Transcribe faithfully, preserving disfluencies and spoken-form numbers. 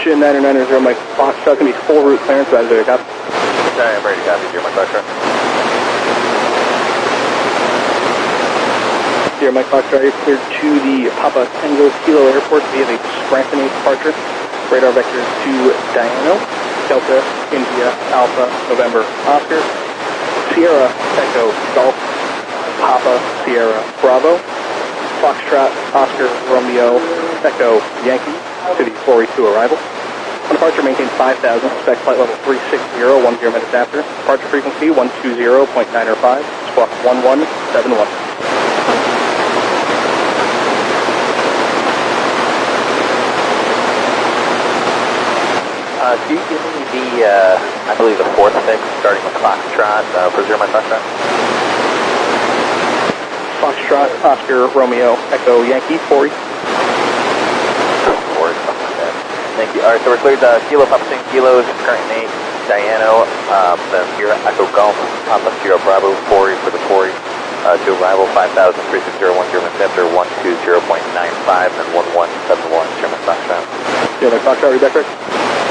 Attention, niner niner zero, Mike Foxtrot, going to be full route clearance, about to copy. Okay, I'm ready to copy, Dear Mike Foxtrot. Dear Mike Foxtrot, you're cleared to the Papa Tango Kilo Airport via the Scranton departure. Radar vectors to Diano, Delta, India, Alpha, November, Oscar, Sierra, Echo, Golf, Papa, Sierra, Bravo, Foxtrot, Oscar, Romeo, Echo, Yankee, to the four E two arrival. On departure, maintain five thousand, spec flight level three six zero, one zero minutes after. Departure frequency one two zero point nine zero five, squawk one one seven one. Uh, can you give me the, uh, I believe the fourth fix, starting with Foxtrot, uh, for zero Mike Foxtrot? Foxtrot, Oscar, Romeo, Echo, Yankee, four E. four E, something like that. Thank you. Alright, so we're cleared uh, Kilo, Papa Sing Kilos, current name, Diano, um, then Sierra, Echo, Golf, Papa, Sierra, Bravo, four E for the four E, uh, to arrival five thousand, three six zero, one zero minutes after, one two zero point nine five, and one one seven one, zero Mike Foxtrot. zero Mike Foxtrot, read back correct?